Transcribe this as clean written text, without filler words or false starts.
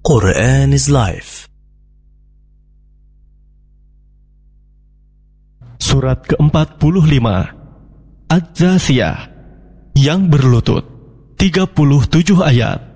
Quran is Life. Surat ke-45 Az-Zasiyah yang berlutut 37 ayat.